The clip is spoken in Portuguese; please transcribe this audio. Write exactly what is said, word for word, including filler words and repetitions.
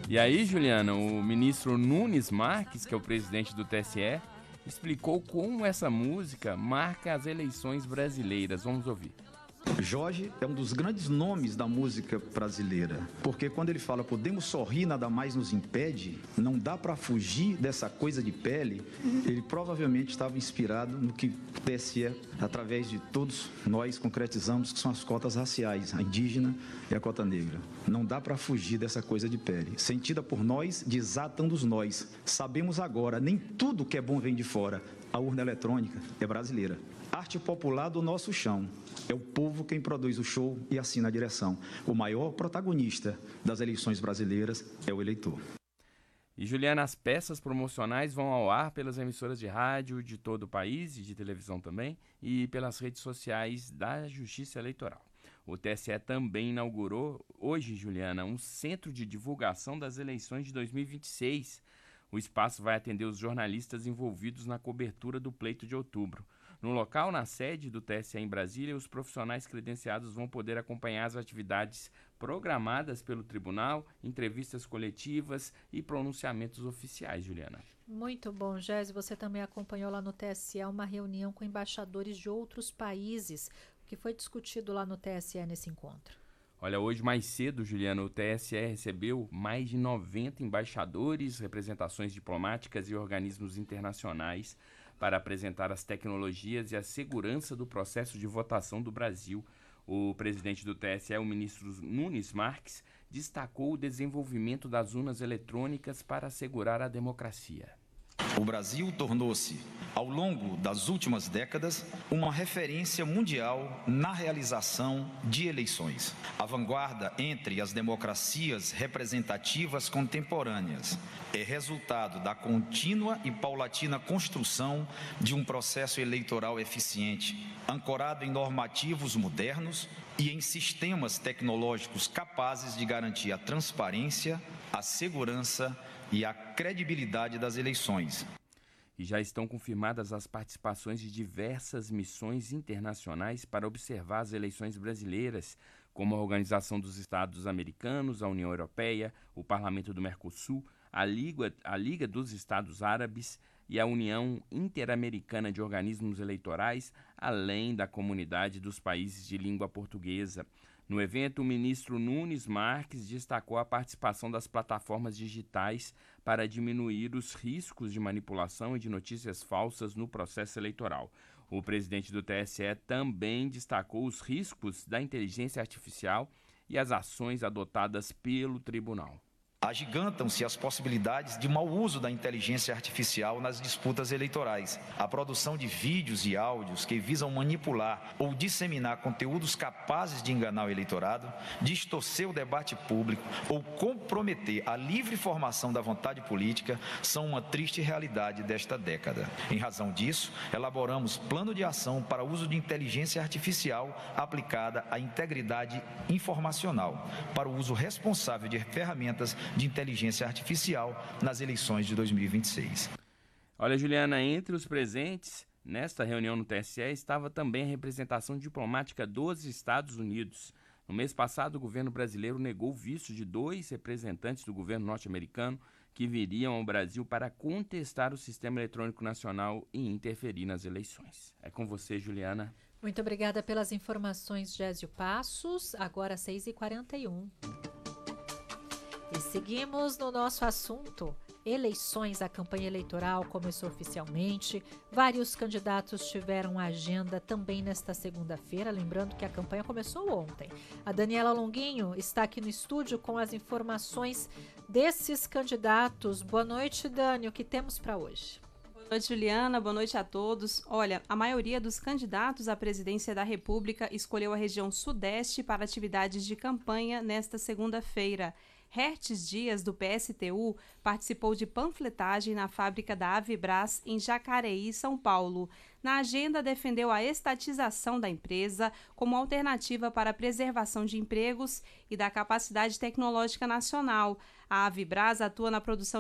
E aí, Juliana, o ministro Nunes Marques, que é o presidente do T S E, explicou como essa música marca as eleições brasileiras. Vamos ouvir. Jorge é um dos grandes nomes da música brasileira, porque quando ele fala podemos sorrir, nada mais nos impede, não dá para fugir dessa coisa de pele, ele provavelmente estava inspirado no que o T S E, através de todos nós, concretizamos, que são as cotas raciais, a indígena e a cota negra. Não dá para fugir dessa coisa de pele, sentida por nós, desatando-os nós. Sabemos agora, nem tudo que é bom vem de fora. A urna eletrônica é brasileira. Arte popular do nosso chão. É o povo quem produz o show e assina a direção. O maior protagonista das eleições brasileiras é o eleitor. E, Juliana, as peças promocionais vão ao ar pelas emissoras de rádio de todo o país e de televisão também e pelas redes sociais da Justiça Eleitoral. O T S E também inaugurou hoje, Juliana, um centro de divulgação das eleições de dois mil e vinte e seis. O espaço vai atender os jornalistas envolvidos na cobertura do pleito de outubro. No local, na sede do T S E em Brasília, os profissionais credenciados vão poder acompanhar as atividades programadas pelo tribunal, entrevistas coletivas e pronunciamentos oficiais, Juliana. Muito bom, Gési. Você também acompanhou lá no T S E uma reunião com embaixadores de outros países. O que foi discutido lá no T S E nesse encontro? Olha, hoje mais cedo, Juliana, o T S E recebeu mais de noventa embaixadores, representações diplomáticas e organismos internacionais para apresentar as tecnologias e a segurança do processo de votação do Brasil. O presidente do T S E, o ministro Nunes Marques, destacou o desenvolvimento das urnas eletrônicas para assegurar a democracia. O Brasil tornou-se, ao longo das últimas décadas, uma referência mundial na realização de eleições. A vanguarda entre as democracias representativas contemporâneas é resultado da contínua e paulatina construção de um processo eleitoral eficiente, ancorado em normativos modernos e em sistemas tecnológicos capazes de garantir a transparência, a segurança e a credibilidade das eleições. E já estão confirmadas as participações de diversas missões internacionais para observar as eleições brasileiras, como a Organização dos Estados Americanos, a União Europeia, o Parlamento do Mercosul, a Liga, a Liga dos Estados Árabes e a União Interamericana de Organismos Eleitorais, além da Comunidade dos Países de Língua Portuguesa. No evento, o ministro Nunes Marques destacou a participação das plataformas digitais para diminuir os riscos de manipulação e de notícias falsas no processo eleitoral. O presidente do T S E também destacou os riscos da inteligência artificial e as ações adotadas pelo tribunal. Agigantam-se as possibilidades de mau uso da inteligência artificial nas disputas eleitorais. A produção de vídeos e áudios que visam manipular ou disseminar conteúdos capazes de enganar o eleitorado, distorcer o debate público ou comprometer a livre formação da vontade política são uma triste realidade desta década. Em razão disso, elaboramos plano de ação para o uso de inteligência artificial aplicada à integridade informacional, para o uso responsável de ferramentas de inteligência artificial nas eleições de dois mil e vinte e seis. Olha, Juliana, entre os presentes nesta reunião no T S E estava também a representação diplomática dos Estados Unidos. No mês passado, o governo brasileiro negou o visto de dois representantes do governo norte-americano que viriam ao Brasil para contestar o sistema eletrônico nacional e interferir nas eleições. É com você, Juliana. Muito obrigada pelas informações, Gésio Passos. Agora seis e quarenta e um. E seguimos no nosso assunto. Eleições, a campanha eleitoral começou oficialmente. Vários candidatos tiveram agenda também nesta segunda-feira. Lembrando que a campanha começou ontem. A Daniela Longuinho está aqui no estúdio com as informações desses candidatos. Boa noite, Dani. O que temos para hoje? Boa noite, Juliana. Boa noite a todos. Olha, a maioria dos candidatos à presidência da República escolheu a região Sudeste para atividades de campanha nesta segunda-feira. Hertz Dias, do P S T U, participou de panfletagem na fábrica da Avibraz, em Jacareí, São Paulo. Na agenda, defendeu a estatização da empresa como alternativa para a preservação de empregos e da capacidade tecnológica nacional. A Avibraz atua na produção